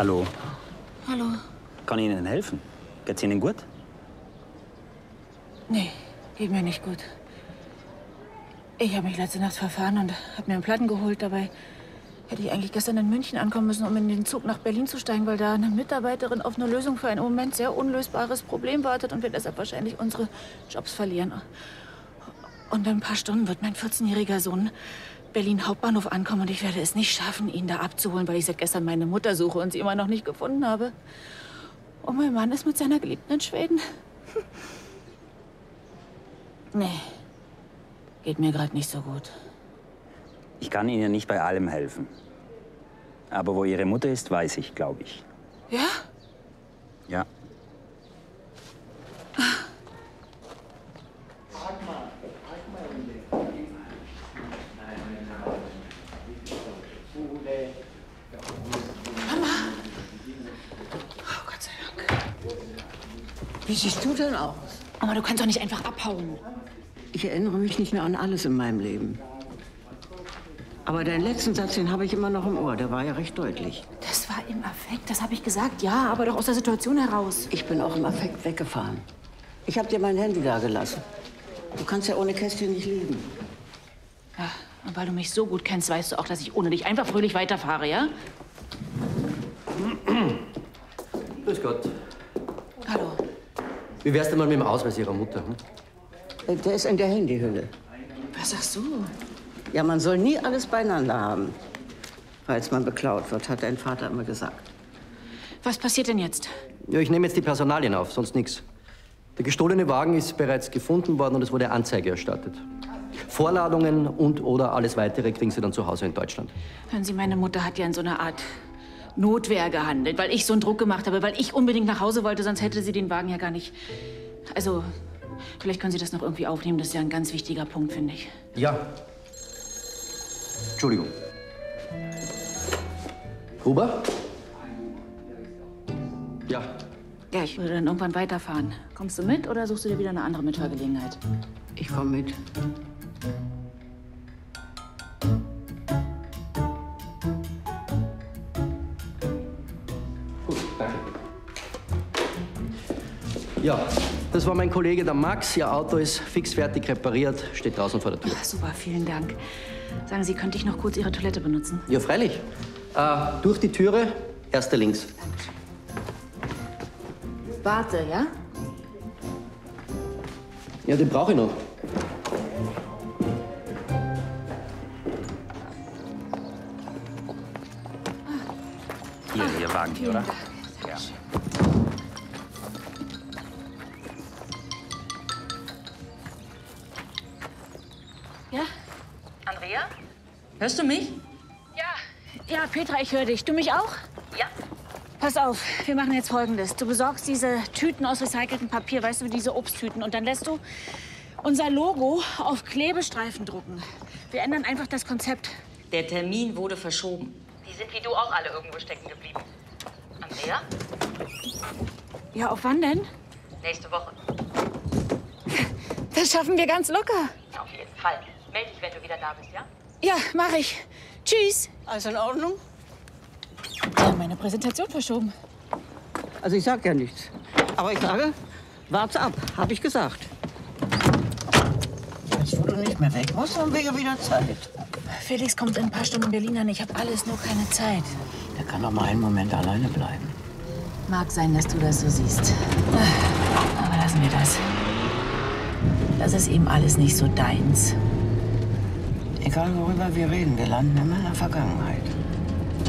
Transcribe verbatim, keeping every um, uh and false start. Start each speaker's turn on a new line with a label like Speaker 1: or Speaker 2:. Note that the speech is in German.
Speaker 1: Hallo.
Speaker 2: Hallo.
Speaker 1: Kann ich Ihnen helfen? Geht's Ihnen gut?
Speaker 2: Nee, geht mir nicht gut. Ich habe mich letzte Nacht verfahren und habe mir einen Platten geholt. Dabei hätte ich eigentlich gestern in München ankommen müssen, um in den Zug nach Berlin zu steigen, weil da eine Mitarbeiterin auf eine Lösung für ein im Moment sehr unlösbares Problem wartet und wir deshalb wahrscheinlich unsere Jobs verlieren. Und in ein paar Stunden wird mein vierzehnjähriger Sohn Berlin Hauptbahnhof ankommen und ich werde es nicht schaffen, ihn da abzuholen, weil ich seit gestern meine Mutter suche und sie immer noch nicht gefunden habe. Und mein Mann ist mit seiner Geliebten in Schweden. Nee, geht mir gerade nicht so gut.
Speaker 1: Ich kann Ihnen nicht bei allem helfen. Aber wo Ihre Mutter ist, weiß ich, glaube ich.
Speaker 2: Ja?
Speaker 1: Ja.
Speaker 2: Mama! Oh, Gott sei Dank.
Speaker 3: Wie siehst du denn aus?
Speaker 2: Mama, du kannst doch nicht einfach abhauen.
Speaker 3: Ich erinnere mich nicht mehr an alles in meinem Leben. Aber deinen letzten Satz, den habe ich immer noch im Ohr. Der war ja recht deutlich.
Speaker 2: Das war im Affekt, das habe ich gesagt. Ja, aber doch aus der Situation heraus.
Speaker 3: Ich bin auch im Affekt weggefahren. Ich habe dir mein Handy da gelassen. Du kannst ja ohne Kästchen nicht leben.
Speaker 2: Ja, und weil du mich so gut kennst, weißt du auch, dass ich ohne dich einfach fröhlich weiterfahre, ja?
Speaker 4: Grüß Gott.
Speaker 2: Hallo.
Speaker 4: Wie wär's denn mal mit dem Ausweis Ihrer Mutter? Hm?
Speaker 3: Der ist in der Handyhülle.
Speaker 2: Was sagst du?
Speaker 3: Ja, man soll nie alles beieinander haben. Falls man beklaut wird, hat dein Vater immer gesagt.
Speaker 2: Was passiert denn jetzt?
Speaker 4: Ja, ich nehme jetzt die Personalien auf, sonst nichts. Der gestohlene Wagen ist bereits gefunden worden und es wurde Anzeige erstattet. Vorladungen und oder alles Weitere kriegen Sie dann zu Hause in Deutschland.
Speaker 2: Hören Sie, meine Mutter hat ja in so einer Art Notwehr gehandelt, weil ich so einen Druck gemacht habe, weil ich unbedingt nach Hause wollte, sonst hätte sie den Wagen ja gar nicht. Also, vielleicht können Sie das noch irgendwie aufnehmen, das ist ja ein ganz wichtiger Punkt, finde ich.
Speaker 4: Ja. Entschuldigung. Huber? Ja.
Speaker 2: Ja, ich würde dann irgendwann weiterfahren. Kommst du mit oder suchst du dir wieder eine andere Mithörgelegenheit?
Speaker 3: Ich komme mit.
Speaker 4: Gut, danke. Ja, das war mein Kollege, der Max. Ihr Auto ist fix fertig repariert, steht draußen vor der Tür.
Speaker 2: Ach, super, vielen Dank. Sagen Sie, könnte ich noch kurz Ihre Toilette benutzen?
Speaker 4: Ja, freilich. Äh, durch die Türe, erste links.
Speaker 2: Warte, ja?
Speaker 4: Ja, den brauche ich noch.
Speaker 1: Hier, Ihr Wagen,
Speaker 2: Vielen
Speaker 1: oder?
Speaker 2: Dank.
Speaker 1: Ja.
Speaker 2: Ja? Andrea? Hörst du mich? Ja. Ja, Petra, ich höre dich. Du mich auch?
Speaker 5: Ja.
Speaker 2: Pass auf, wir machen jetzt Folgendes. Du besorgst diese Tüten aus recyceltem Papier, weißt du, diese Obsttüten. Und dann lässt du unser Logo auf Klebestreifen drucken. Wir ändern einfach das Konzept.
Speaker 5: Der Termin wurde verschoben. Die sind wie du auch alle irgendwo stecken geblieben. Andrea?
Speaker 2: Ja, auf wann denn?
Speaker 5: Nächste Woche.
Speaker 2: Das schaffen wir ganz locker.
Speaker 5: Auf jeden Fall. Meld dich, wenn du wieder da bist, ja?
Speaker 2: Ja, mach ich. Tschüss.
Speaker 3: Alles in Ordnung?
Speaker 2: Ja, meine Präsentation verschoben.
Speaker 3: Also ich sag ja nichts. Aber ich sage, warte ab, habe ich gesagt. Jetzt, wo du nicht mehr weg musst, haben wir ja wieder Zeit.
Speaker 2: Felix kommt in ein paar Stunden in Berlin an. Ich habe alles, nur keine Zeit.
Speaker 3: Der kann doch mal einen Moment alleine bleiben.
Speaker 2: Mag sein, dass du das so siehst. Aber lassen wir das. Das ist eben alles nicht so deins.
Speaker 3: Egal worüber wir reden, wir landen immer in der Vergangenheit.